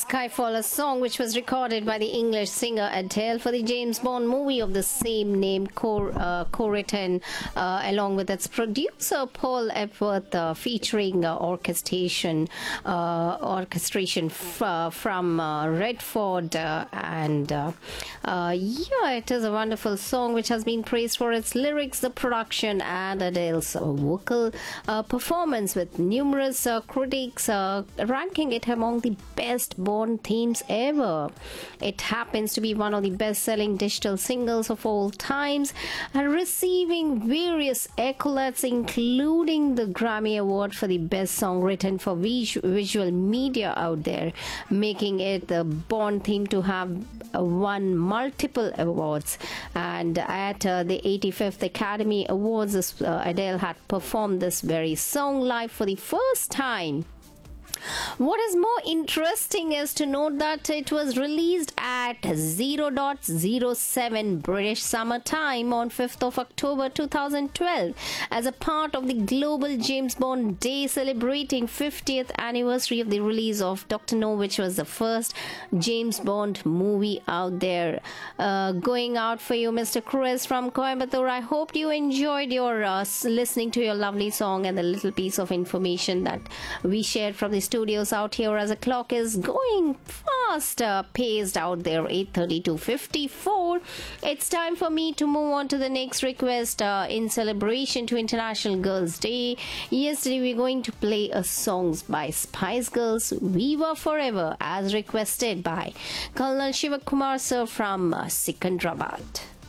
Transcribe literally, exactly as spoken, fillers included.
Skyfall, a song which was recorded by the English singer Adele for the James Bond movie of the same name, co- uh, co-written uh, along with its producer Paul Epworth, uh, featuring uh, orchestration, uh, orchestration f- uh, from uh, Redford, uh, and uh, uh, yeah, it is a wonderful song which has been praised for its lyrics, the production, and Adele's uh, vocal uh, performance, with numerous uh, critics uh, ranking it among the best Bond themes ever. It happens to be one of the best-selling digital singles of all times, and receiving various accolades, including the Grammy Award for the best song written for vis- visual media out there, making it the Bond theme to have uh, won multiple awards. And at uh, the eighty-fifth Academy Awards, uh, Adele had performed this very song live for the first time. What is more interesting is to note that it was released at zero point zero seven British Summer Time on fifth of October two thousand twelve as a part of the global James Bond Day, celebrating fiftieth anniversary of the release of Doctor No, which was the first James Bond movie out there. Uh, going out for you, Mister Chris from Coimbatore. I hope you enjoyed your uh, listening to your lovely song and the little piece of information that we shared from the studios out here, as the clock is going fast uh, paced out there, eight thirty to fifty-four. It's time for me to move on to the next request uh, in celebration to International Girls Day. Yesterday we're going to play a songs by Spice Girls, We Were Forever, as requested by Colonel Shivakumar sir from uh, Sikandrabad.